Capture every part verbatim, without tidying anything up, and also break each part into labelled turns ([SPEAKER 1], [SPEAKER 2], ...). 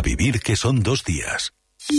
[SPEAKER 1] vivir que son dos días.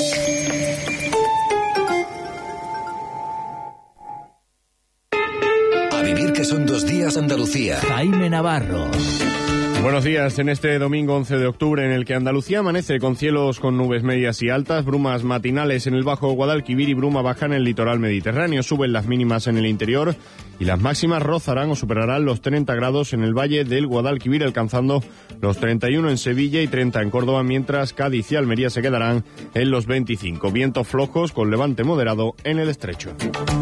[SPEAKER 1] A vivir que son dos días, Andalucía.
[SPEAKER 2] Jaime Navarro.
[SPEAKER 3] Buenos días. En este domingo once de octubre, en el que Andalucía amanece con cielos con nubes medias y altas, brumas matinales en el Bajo Guadalquivir y bruma baja en el litoral mediterráneo. Suben las mínimas en el interior y las máximas rozarán o superarán los treinta grados en el valle del Guadalquivir, alcanzando los treinta y uno en Sevilla y treinta en Córdoba, mientras Cádiz y Almería se quedarán en los veinticinco. Vientos flojos con levante moderado en el estrecho.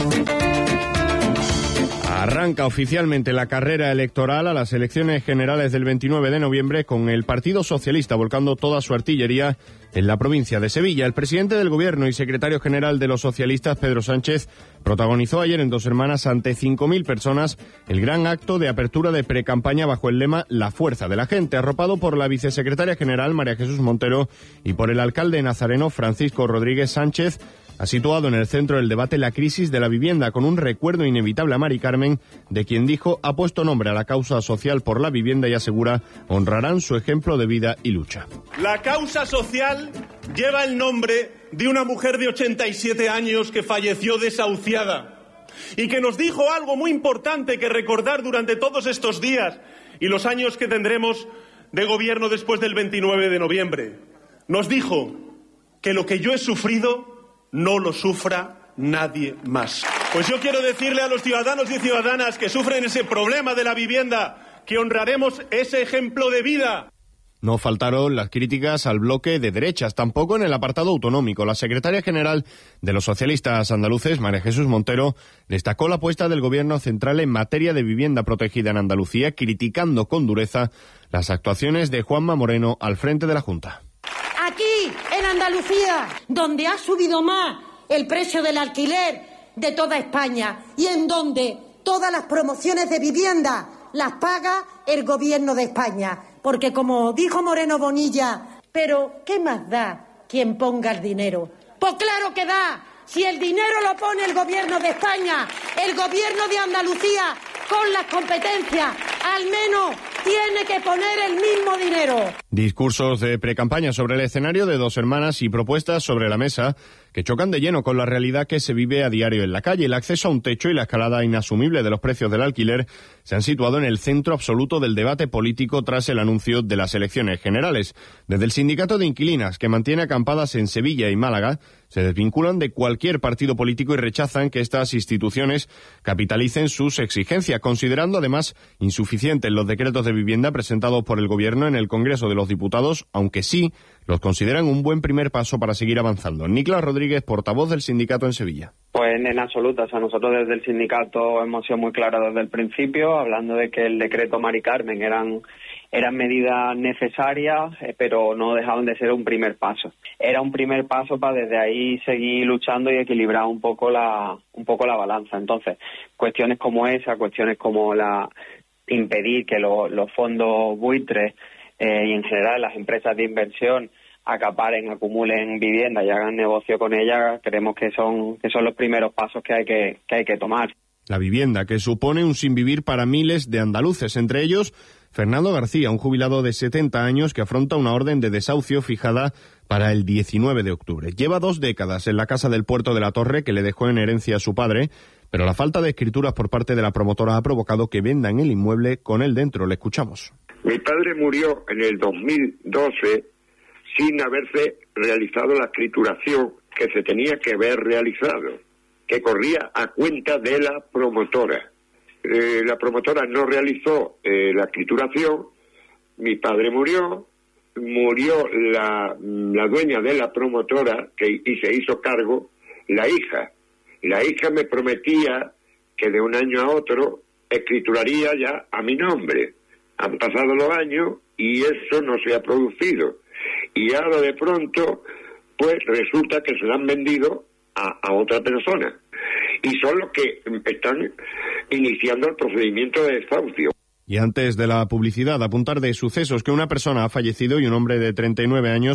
[SPEAKER 3] Arranca oficialmente la carrera electoral a las elecciones generales del veintinueve de noviembre, con el Partido Socialista volcando toda su artillería en la provincia de Sevilla. El presidente del Gobierno y secretario general de los socialistas, Pedro Sánchez, protagonizó ayer en Dos Hermanas ante cinco mil personas el gran acto de apertura de precampaña bajo el lema La fuerza de la gente, arropado por la vicesecretaria general, María Jesús Montero, y por el alcalde nazareno, Francisco Rodríguez. Sánchez ha situado en el centro del debate la crisis de la vivienda, con un recuerdo inevitable a Mari Carmen, de quien dijo ha puesto nombre a la causa social por la vivienda y asegura honrarán su ejemplo de vida y lucha.
[SPEAKER 4] La causa social lleva el nombre de una mujer de ochenta y siete años que falleció desahuciada y que nos dijo algo muy importante que recordar durante todos estos días y los años que tendremos de gobierno después del veintinueve de noviembre. Nos dijo que lo que yo he sufrido no lo sufra nadie más. Pues yo quiero decirle a los ciudadanos y ciudadanas que sufren ese problema de la vivienda que honraremos ese ejemplo de vida.
[SPEAKER 3] No faltaron las críticas al bloque de derechas, tampoco en el apartado autonómico. La secretaria general de los socialistas andaluces, María Jesús Montero, destacó la apuesta del Gobierno central en materia de vivienda protegida en Andalucía, criticando con dureza las actuaciones de Juanma Moreno al frente de la Junta.
[SPEAKER 5] Aquí, en Andalucía, donde ha subido más el precio del alquiler de toda España y en donde todas las promociones de vivienda las paga el Gobierno de España. Porque como dijo Moreno Bonilla, ¿pero qué más da quien ponga el dinero? Pues claro que da. Si el dinero lo pone el Gobierno de España, el Gobierno de Andalucía, con las competencias, al menos tiene que poner el mismo dinero.
[SPEAKER 3] Discursos de precampaña sobre el escenario de Dos Hermanas y propuestas sobre la mesa que chocan de lleno con la realidad que se vive a diario en la calle. El acceso a un techo y la escalada inasumible de los precios del alquiler se han situado en el centro absoluto del debate político tras el anuncio de las elecciones generales. Desde el sindicato de inquilinas, que mantiene acampadas en Sevilla y Málaga, se desvinculan de cualquier partido político y rechazan que estas instituciones capitalicen sus exigencias, considerando además insuficientes los decretos de vivienda presentados por el Gobierno en el Congreso de los Diputados, aunque sí los consideran un buen primer paso para seguir avanzando. Nicolás Rodríguez, portavoz del sindicato en Sevilla.
[SPEAKER 6] Pues en absoluto, o sea, nosotros desde el sindicato hemos sido muy claros desde el principio, hablando de que el decreto Mari Carmen eran eran medidas necesarias, eh, pero no dejaban de ser un primer paso. Era un primer paso para desde ahí seguir luchando y equilibrar un poco la un poco la balanza. Entonces, cuestiones como esa, cuestiones como la impedir que lo, los fondos buitres eh, y en general las empresas de inversión acaparen, acumulen vivienda y hagan negocio con ellas, creemos que son que son los primeros pasos que hay que que hay que tomar.
[SPEAKER 3] La vivienda, que supone un sinvivir para miles de andaluces, entre ellos Fernando García, un jubilado de setenta años que afronta una orden de desahucio fijada para el diecinueve de octubre. Lleva dos décadas en la casa del Puerto de la Torre, que le dejó en herencia a su padre, pero la falta de escrituras por parte de la promotora ha provocado que vendan el inmueble con él dentro. Le escuchamos.
[SPEAKER 7] Mi padre murió en el dos mil doce sin haberse realizado la escrituración que se tenía que haber realizado, que corría a cuenta de la promotora. Eh, la promotora no realizó eh, la escrituración, mi padre murió, murió la, la dueña de la promotora que, y se hizo cargo la hija. La hija me prometía que de un año a otro escrituraría ya a mi nombre. Han pasado los años y eso no se ha producido. Y ahora de pronto, pues resulta que se la han vendido a, a otra persona. Y son los que están iniciando el procedimiento de desahucio.
[SPEAKER 3] Y antes de la publicidad, apuntar de sucesos que una persona ha fallecido y un hombre de treinta y nueve años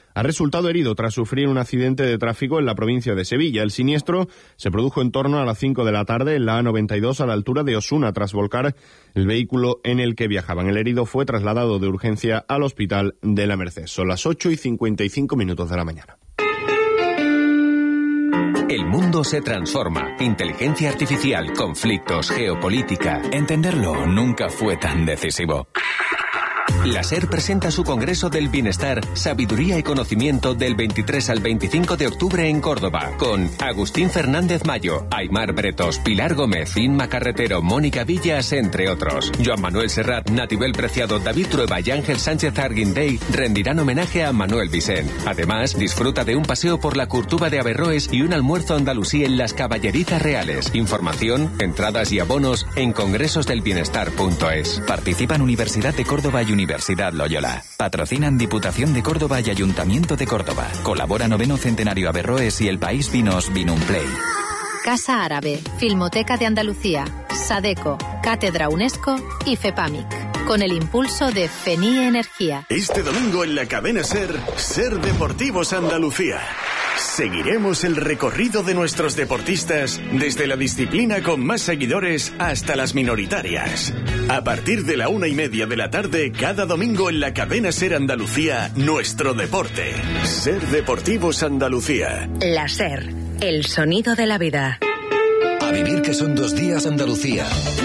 [SPEAKER 3] ha resultado herido tras sufrir un accidente de tráfico en la provincia de Sevilla. El siniestro se produjo en torno a las cinco de la tarde en la A noventa y dos a la altura de Osuna, tras volcar el vehículo en el que viajaban. El herido fue trasladado de urgencia al hospital de la Merced. Son las ocho y cincuenta y cinco minutos de la mañana.
[SPEAKER 2] El mundo se transforma. Inteligencia artificial, conflictos, geopolítica. Entenderlo nunca fue tan decisivo. La SER presenta su Congreso del Bienestar, Sabiduría y Conocimiento del veintitrés al veinticinco de octubre en Córdoba, con Agustín Fernández Mayo, Aymar Bretos, Pilar Gómez, Inma Carretero, Mónica Villas, entre otros. Joan Manuel Serrat, Natibel Preciado, David Trueba y Ángel Sánchez Arguindey rendirán homenaje a Manuel Vicent. Además, disfruta de un paseo por la Curtuba de Averroes y un almuerzo andalusí en las Caballerizas Reales. Información, entradas y abonos en congresos del bienestar punto es.
[SPEAKER 8] Participan Universidad de Córdoba y Universidad Loyola. Patrocinan Diputación de Córdoba y Ayuntamiento de Córdoba. Colabora Noveno Centenario Averroes y El País Vinos Vinumplay.
[SPEAKER 9] Casa Árabe, Filmoteca de Andalucía, Sadeco, Cátedra UNESCO y FEPAMIC. Con el impulso de FENI Energía.
[SPEAKER 10] Este domingo en la cadena SER, SER Deportivos Andalucía. Seguiremos el recorrido de nuestros deportistas desde la disciplina con más seguidores hasta las minoritarias. A partir de la una y media de la tarde, cada domingo en la cadena SER Andalucía, nuestro deporte. SER Deportivos Andalucía.
[SPEAKER 11] La SER, el sonido de la vida.
[SPEAKER 1] A vivir que son dos días Andalucía.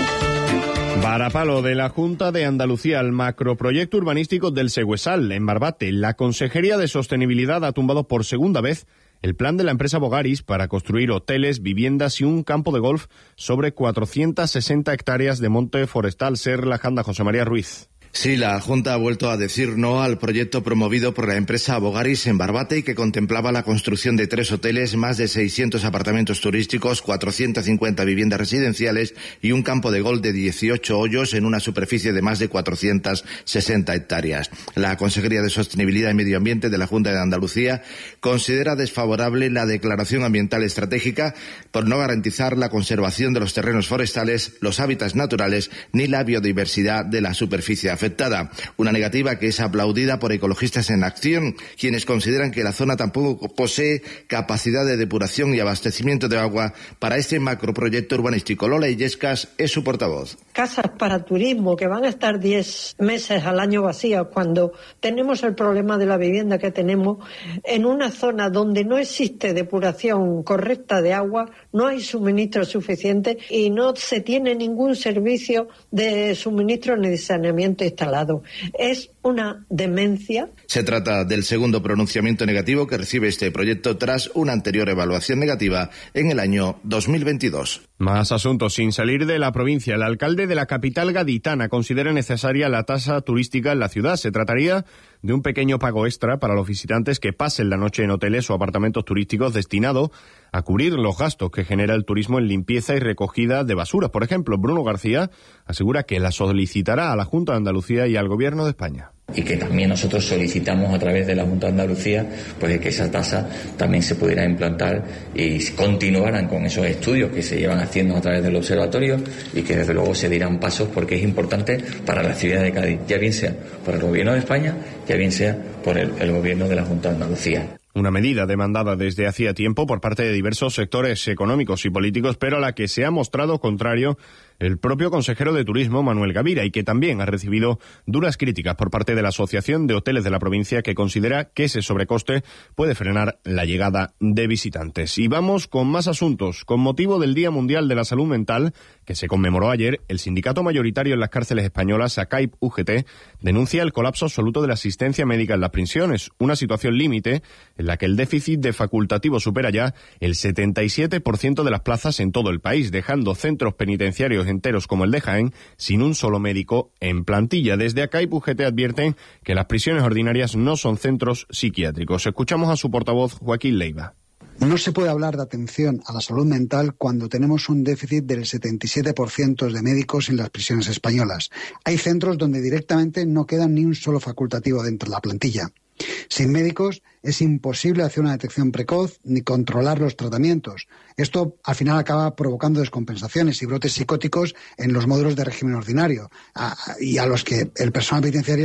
[SPEAKER 3] Varapalo de la Junta de Andalucía al macroproyecto urbanístico del Següesal, en Barbate. La Consejería de Sostenibilidad ha tumbado por segunda vez el plan de la empresa Bogaris para construir hoteles, viviendas y un campo de golf sobre cuatrocientas sesenta hectáreas de monte forestal. Ser la Janda, José María Ruiz.
[SPEAKER 12] Sí, la Junta ha vuelto a decir no al proyecto promovido por la empresa Bogaris en Barbate y que contemplaba la construcción de tres hoteles, más de seiscientos apartamentos turísticos, cuatrocientas cincuenta viviendas residenciales y un campo de golf de dieciocho hoyos en una superficie de más de cuatrocientas sesenta hectáreas. La Consejería de Sostenibilidad y Medio Ambiente de la Junta de Andalucía considera desfavorable la declaración ambiental estratégica por no garantizar la conservación de los terrenos forestales, los hábitats naturales ni la biodiversidad de la superficie afectada. Una negativa que es aplaudida por Ecologistas en Acción, quienes consideran que la zona tampoco posee capacidad de depuración y abastecimiento de agua para este macroproyecto urbanístico. Lola Illescas es su portavoz.
[SPEAKER 13] Casas para turismo que van a estar diez meses al año vacías cuando tenemos el problema de la vivienda que tenemos en una zona donde no existe depuración correcta de agua, no hay suministro suficiente y no se tiene ningún servicio de suministro ni de saneamiento instalado. Es una demencia.
[SPEAKER 12] Se trata del segundo pronunciamiento negativo que recibe este proyecto tras una anterior evaluación negativa en el año dos mil veintidós.
[SPEAKER 3] Más asuntos. Sin salir de la provincia, el alcalde de la capital gaditana considera necesaria la tasa turística en la ciudad. Se trataría de un pequeño pago extra para los visitantes que pasen la noche en hoteles o apartamentos turísticos destinado a cubrir los gastos que genera el turismo en limpieza y recogida de basura. Por ejemplo, Bruno García asegura que la solicitará a la Junta de Andalucía y al Gobierno de España.
[SPEAKER 14] Y que también nosotros solicitamos a través de la Junta de Andalucía pues que esa tasa también se pudiera implantar y continuaran con esos estudios que se llevan haciendo a través del observatorio y que desde luego se dirán pasos porque es importante para la ciudad de Cádiz, ya bien sea por el Gobierno de España, ya bien sea por el, el Gobierno de la Junta de Andalucía.
[SPEAKER 3] Una medida demandada desde hacía tiempo por parte de diversos sectores económicos y políticos, pero a la que se ha mostrado contrario el propio consejero de Turismo, Manuel Gavira, y que también ha recibido duras críticas por parte de la Asociación de Hoteles de la provincia, que considera que ese sobrecoste puede frenar la llegada de visitantes. Y vamos con más asuntos. Con motivo del Día Mundial de la Salud Mental, que se conmemoró ayer, el sindicato mayoritario en las cárceles españolas, ACAIP U G T, denuncia el colapso absoluto de la asistencia médica en las prisiones, una situación límite en la que el déficit de facultativo supera ya el setenta y siete por ciento de las plazas en todo el país, dejando centros penitenciarios enteros como el de Jaén sin un solo médico en plantilla. Desde ACAIP U G T advierten que las prisiones ordinarias no son centros psiquiátricos. Escuchamos a su portavoz, Joaquín Leiva.
[SPEAKER 15] No se puede hablar de atención a la salud mental cuando tenemos un déficit del setenta y siete por ciento de médicos en las prisiones españolas. Hay centros donde directamente no queda ni un solo facultativo dentro de la plantilla. Sin médicos es imposible hacer una detección precoz ni controlar los tratamientos. Esto al final acaba provocando descompensaciones y brotes psicóticos en los módulos de régimen ordinario a, y a los que el personal penitenciario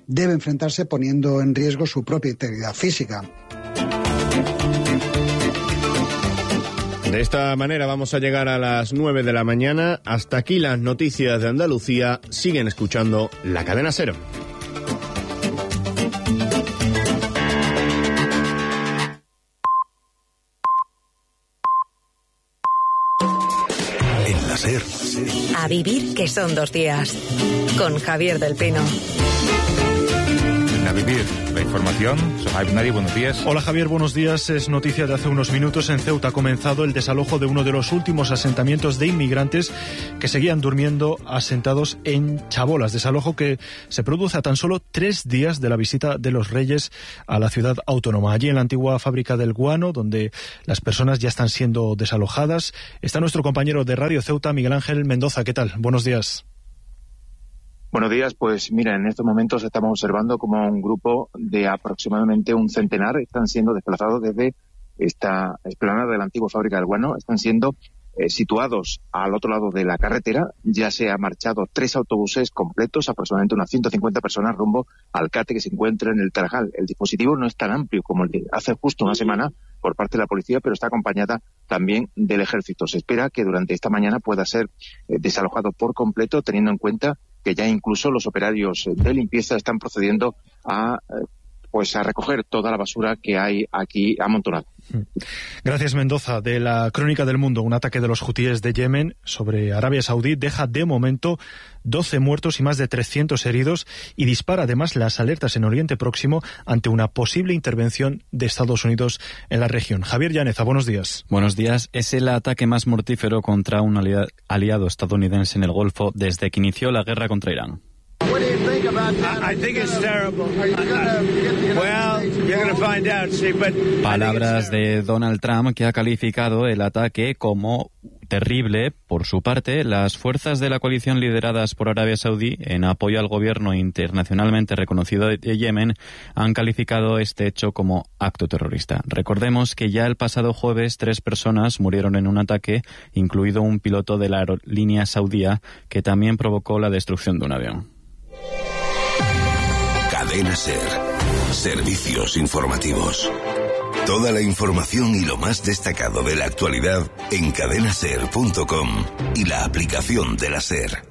[SPEAKER 15] debe enfrentarse poniendo en riesgo su propia integridad física.
[SPEAKER 3] De esta manera vamos a llegar a las nueve de la mañana. Hasta aquí las noticias de Andalucía. Siguen escuchando La Cadena SER.
[SPEAKER 1] En la SER.
[SPEAKER 11] A vivir que son dos días. Con Javier del Pino.
[SPEAKER 16] A vivir. La información, Sohaib Nari, buenos días.
[SPEAKER 17] Hola Javier, buenos días. Es noticia de hace unos minutos. En Ceuta ha comenzado el desalojo de uno de los últimos asentamientos de inmigrantes que seguían durmiendo asentados en Chabolas. Desalojo que se produce a tan solo tres días de la visita de los Reyes a la ciudad autónoma. Allí en la antigua fábrica del guano, donde las personas ya están siendo desalojadas, está nuestro compañero de Radio Ceuta, Miguel Ángel Mendoza. ¿Qué tal? Buenos días.
[SPEAKER 18] Buenos días, pues mira, en estos momentos estamos observando como un grupo de aproximadamente un centenar están siendo desplazados desde esta explanada de la antigua fábrica del guano, están siendo eh, situados al otro lado de la carretera. Ya se han marchado tres autobuses completos, aproximadamente unas ciento cincuenta personas rumbo al CATE que se encuentra en el Tarajal. El dispositivo no es tan amplio como el de hace justo una semana por parte de la policía, pero está acompañada también del ejército. Se espera que durante esta mañana pueda ser eh, desalojado por completo, teniendo en cuenta que ya incluso los operarios de limpieza están procediendo a pues a recoger toda la basura que hay aquí amontonada.
[SPEAKER 17] Gracias, Mendoza. De la Crónica del Mundo, un ataque de los hutíes de Yemen sobre Arabia Saudí deja de momento doce muertos y más de trescientos heridos y dispara además las alertas en Oriente Próximo ante una posible intervención de Estados Unidos en la región. Javier Llaneza, buenos días.
[SPEAKER 19] Buenos días. Es el ataque más mortífero contra un aliado estadounidense en el Golfo desde que inició la guerra contra Irán. Palabras de Donald Trump, que ha calificado el ataque como terrible. Por su parte, las fuerzas de la coalición lideradas por Arabia Saudí, en apoyo al gobierno internacionalmente reconocido de Yemen, han calificado este hecho como acto terrorista. Recordemos que ya el pasado jueves tres personas murieron en un ataque, incluido un piloto de la aerolínea saudía, que también provocó la destrucción de un avión.
[SPEAKER 1] Cadena SER. Servicios informativos. Toda la información y lo más destacado de la actualidad en cadena ser punto com y la aplicación de la SER.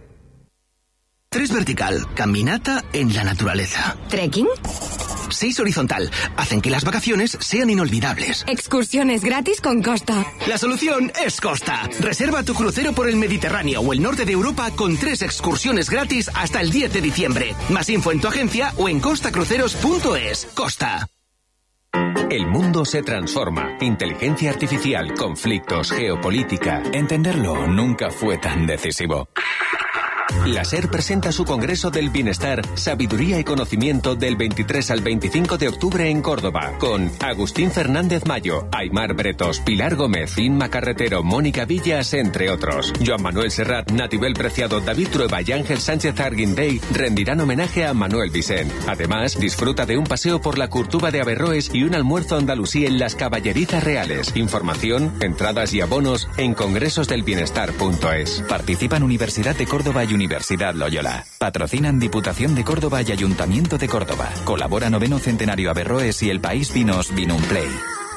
[SPEAKER 20] Tres vertical, caminata en la naturaleza.
[SPEAKER 11] ¿Trekking?
[SPEAKER 20] Seis horizontal, hacen que las vacaciones sean inolvidables.
[SPEAKER 11] Excursiones gratis con Costa.
[SPEAKER 20] La solución es Costa. Reserva tu crucero por el Mediterráneo o el norte de Europa con tres excursiones gratis hasta el diez de diciembre. Más info en tu agencia o en costa cruceros punto es. Costa.
[SPEAKER 2] El mundo se transforma. Inteligencia artificial, conflictos, geopolítica. Entenderlo nunca fue tan decisivo. La SER presenta su Congreso del Bienestar, Sabiduría y Conocimiento del veintitrés al veinticinco de octubre en Córdoba, con Agustín Fernández Mayo, Aymar Bretos, Pilar Gómez, Inma Carretero, Mónica Villas, entre otros. Joan Manuel Serrat, Natibel Preciado, David Trueba y Ángel Sánchez Arguindey rendirán homenaje a Manuel Vicent. Además, disfruta de un paseo por la Curtuba de Averroes y un almuerzo andalusí en las Caballerizas Reales. Información, entradas y abonos en congresos del bienestar punto es.
[SPEAKER 8] Participan Universidad de Córdoba y Universidad Loyola. Patrocinan Diputación de Córdoba y Ayuntamiento de Córdoba. Colabora Noveno Centenario Averroes y El País Vinos Vinumplay.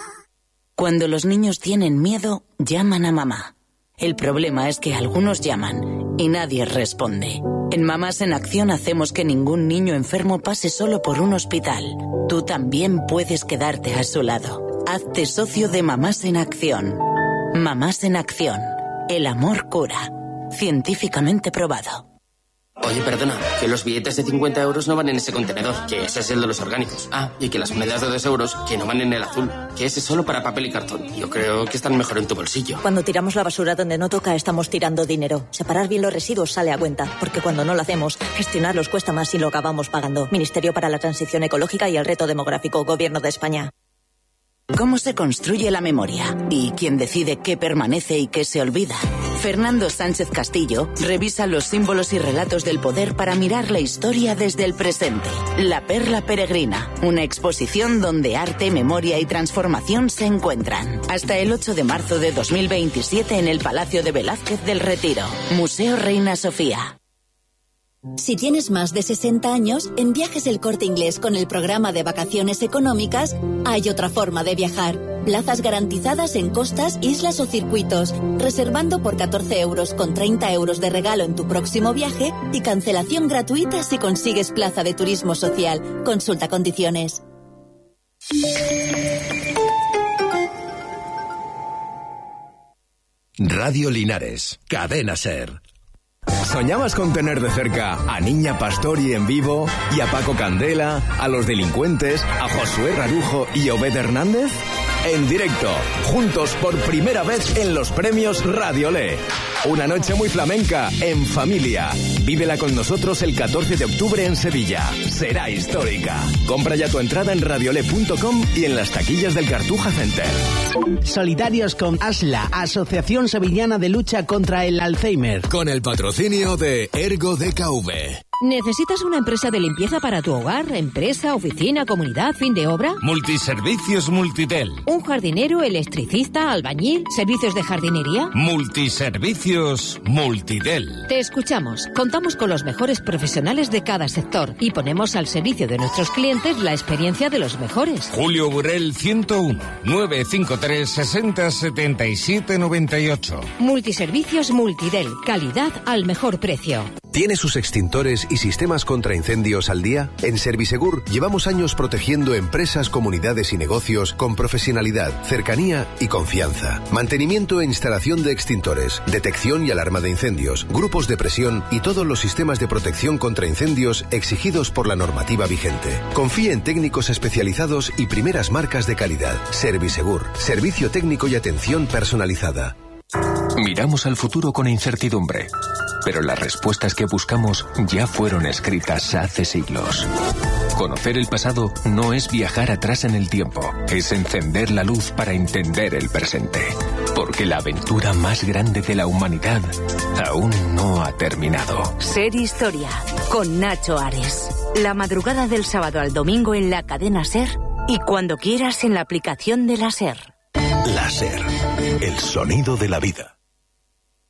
[SPEAKER 21] Cuando los niños tienen miedo, llaman a mamá. El problema es que algunos llaman y nadie responde. En Mamás en Acción hacemos que ningún niño enfermo pase solo por un hospital. Tú también puedes quedarte a su lado. Hazte socio de Mamás en Acción. Mamás en Acción. El amor cura. Científicamente probado.
[SPEAKER 22] Oye, perdona, que los billetes de cincuenta euros no van en ese contenedor, que ese es el de los orgánicos. Ah, y que las monedas de dos euros, que no van en el azul, que ese es solo para papel y cartón. Yo creo que están mejor en tu bolsillo.
[SPEAKER 23] Cuando tiramos la basura donde no toca, estamos tirando dinero. Separar bien los residuos sale a cuenta, porque cuando no lo hacemos, gestionarlos cuesta más y lo acabamos pagando. Ministerio para la Transición Ecológica y el Reto Demográfico, Gobierno de España.
[SPEAKER 21] ¿Cómo se construye la memoria? ¿Y quién decide qué permanece y qué se olvida? Fernando Sánchez Castillo revisa los símbolos y relatos del poder para mirar la historia desde el presente. La Perla Peregrina, una exposición donde arte, memoria y transformación se encuentran. Hasta el ocho de marzo de dos mil veintisiete en el Palacio de Velázquez del Retiro. Museo Reina Sofía.
[SPEAKER 23] Si tienes más de sesenta años, en Viajes El Corte Inglés con el programa de vacaciones económicas hay otra forma de viajar. Plazas garantizadas en costas, islas o circuitos, reservando por catorce euros con treinta euros de regalo en tu próximo viaje y cancelación gratuita si consigues plaza de turismo social. Consulta condiciones.
[SPEAKER 4] Radio Linares, Cadena SER. ¿Soñabas con tener de cerca a Niña Pastori en vivo y a Paco Candela, a Los Delincuentes, a Josué Rarujo y Obed Hernández? En directo, juntos por primera vez en los premios Radiolé. Una noche muy flamenca, en familia. Vívela con nosotros el catorce de octubre en Sevilla. Será histórica. Compra ya tu entrada en radiolé punto com y en las taquillas del Cartuja Center.
[SPEAKER 5] Solidarios con ASLA, Asociación Sevillana de Lucha contra el Alzheimer.
[SPEAKER 4] Con el patrocinio de Ergo D K V.
[SPEAKER 6] ¿Necesitas una empresa de limpieza para tu hogar, empresa, oficina, comunidad, fin de obra?
[SPEAKER 24] Multiservicios Multitel.
[SPEAKER 6] ¿Un jardinero, electricista, albañil, servicios de jardinería?
[SPEAKER 24] Multiservicios Multitel.
[SPEAKER 6] Te escuchamos. Contamos con los mejores profesionales de cada sector y ponemos al servicio de nuestros clientes la experiencia de los mejores.
[SPEAKER 24] Julio Burel ciento uno, nueve cinco tres, sesenta, setenta y siete, noventa y ocho.
[SPEAKER 6] Multiservicios Multidel. Calidad al mejor precio.
[SPEAKER 25] ¿Tiene sus extintores y sistemas contra incendios al día? En Servisegur llevamos años protegiendo empresas, comunidades y negocios con profesionalidad, cercanía y confianza. Mantenimiento e instalación de extintores, detección y alarma de incendios, grupos de presión y todos los sistemas de protección contra incendios exigidos por la normativa vigente. Confíe en técnicos especializados y primeras marcas de calidad. Servisegur, servicio técnico y atención personalizada.
[SPEAKER 2] Miramos al futuro con incertidumbre, pero las respuestas que buscamos ya fueron escritas hace siglos. Conocer el pasado no es viajar atrás en el tiempo, es encender la luz para entender el presente, porque la aventura más grande de la humanidad aún no ha terminado.
[SPEAKER 21] Ser Historia, con Nacho Ares. La madrugada del sábado al domingo en la cadena SER y cuando quieras en la aplicación de la SER.
[SPEAKER 1] La SER, el sonido de la vida.